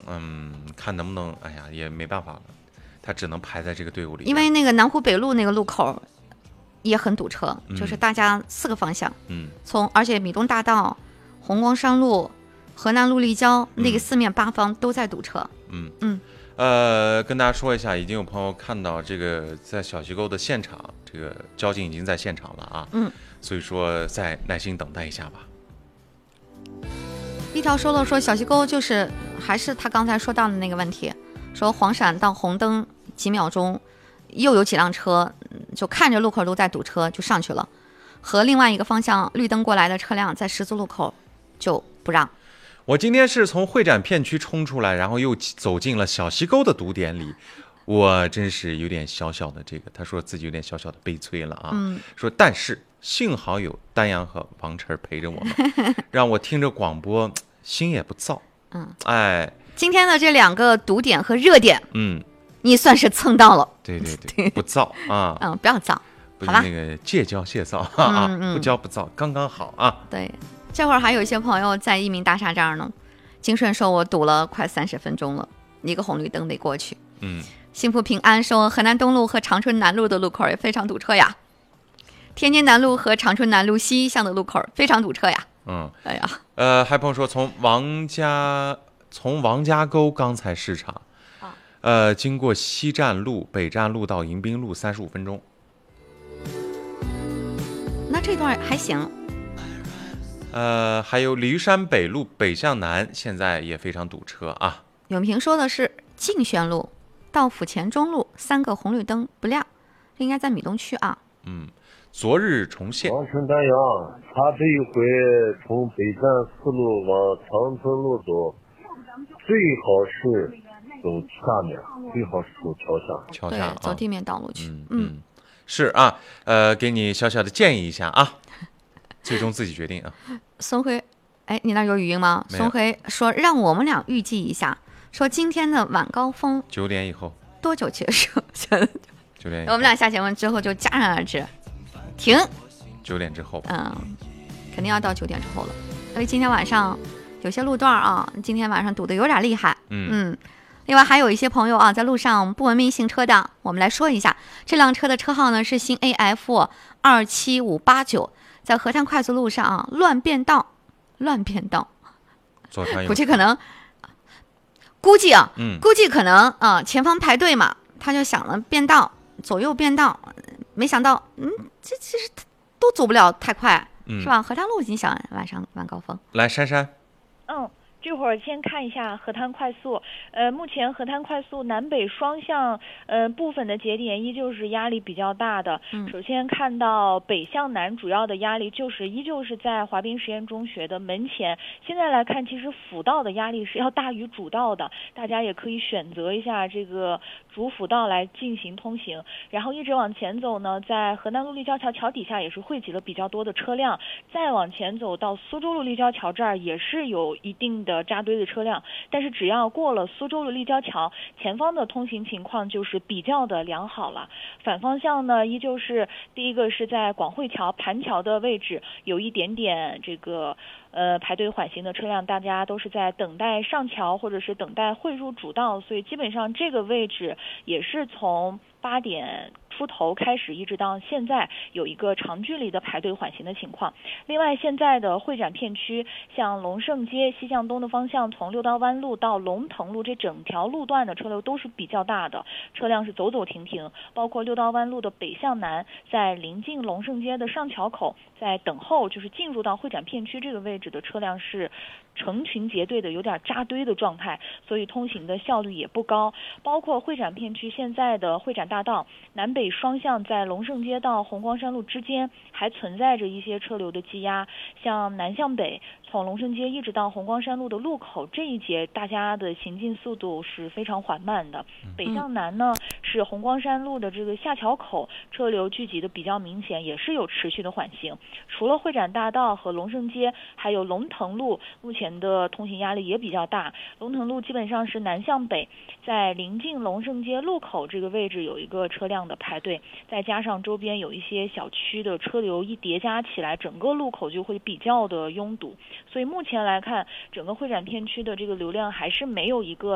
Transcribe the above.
看能不能，哎呀，也没办法了，他只能排在这个队伍里。 因为那个南湖北路那个路口也很堵车，就是大家4个方向，而且米东大道、红光山路、河南路立交那个4面8方都在堵车。 跟大家说一下，已经有朋友看到这个在小西沟的现场，这个交警已经在现场了啊。所以说再耐心等待一下吧。 一条说了说小西沟就是还是他刚才说到的那个问题，说黄闪到红灯几秒钟，又有几辆车就看着路口都在堵车就上去了，和另外一个方向绿灯过来的车辆在十字路口就不让。 我今天是从会展片区冲出来，然后又走进了小西沟的堵点里，我真是有点小小的这个，他说自己有点小小的悲催了啊。说但是幸好有丹阳和王晨陪着我们，让我听着广播心也不躁。 今天的这2个堵点和热点，你算是蹭到了。 对，不躁啊。 不要躁，好吧？ 那个戒骄戒躁啊，不骄不躁，刚刚好啊。 对。这会儿还有一些朋友在一鸣大厦这儿呢，金顺说我堵了快30分钟了，一个红绿灯得过去。幸福平安说河南东路和长春南路的路口也非常堵车呀，天津南路和长春南路西向的路口非常堵车呀。哎呀， 还朋友说从王家沟刚才视察，经过西站路、北站路到迎宾路35分钟。 那这段还行。 还有鲤鱼山北路北向南现在也非常堵车啊。 永平说的是静轩路到府前中路3个红绿灯不亮，应该在米东区啊。 昨日重现。 王春丹阳，他这一回从北站4路往长春路走，最好是走下面，最好是走桥下。 对，走地面道路去。 是啊，给你小小的建议一下啊。最终自己决定啊。 孙辉，你那有语音吗？孙辉说让我们俩预计一下，说今天的晚高峰 9点以后多久结束 ？9点以后。 我们俩下节目之后就戛然而止，停。 9点之后吧。 肯定要到9点之后了，因为今天晚上有些路段啊，今天晚上堵得有点厉害。另外还有一些朋友啊，在路上不文明行车的，我们来说一下，这辆车的车号呢是新 AF 27589。在河滩快速路上啊，乱变道，估计可能，估计可能前方排队嘛，他就想了变道，左右变道，没想到，这其实都走不了太快，是吧？河滩路你想晚高峰， 来珊珊， 这会儿先看一下河滩快速，目前河滩快速南北双向，部分的节点依旧是压力比较大的。首先看到北向南主要的压力依旧是在华彬实验中学的门前。现在来看，其实辅道的压力是要大于主道的，大家也可以选择一下这个主辅道来进行通行。然后一直往前走呢，在河南路立交桥桥底下也是汇集了比较多的车辆，再往前走到苏州路立交桥这儿也是有一定的扎堆的车辆，但是只要过了苏州路立交桥，前方的通行情况就是比较的良好了。反方向呢，依旧是第一个是在广汇桥盘桥的位置有一点点这个排队缓行的车辆，大家都是在等待上桥或者是等待汇入主道，所以基本上这个位置也是从8点出头开始一直到现在有一个长距离的排队缓行的情况。另外现在的会展片区，像龙胜街西向东的方向，从六道湾路到龙腾路这整条路段的车流都是比较大的，车辆是走走停停，包括六道湾路的北向南，在临近龙胜街的上桥口，在等候就是进入到会展片区这个位置的车辆是成群结队的，有点扎堆的状态，所以通行的效率也不高。包括会展片区现在的会展大道南北双向在龙胜街到红光山路之间还存在着一些车流的积压，像南向北从龙胜街一直到红光山路的路口这一节，大家的行进速度是非常缓慢的。北向南呢，是红光山路的这个下桥口车流聚集的比较明显，也是有持续的缓行。除了会展大道和龙胜街，还有龙腾路目前的通行压力也比较大。龙腾路基本上是南向北，在临近龙胜街路口这个位置有一个车辆的排队，再加上周边有一些小区的车流一叠加起来，整个路口就会比较的拥堵。所以目前来看，整个会展片区的这个流量还是没有一个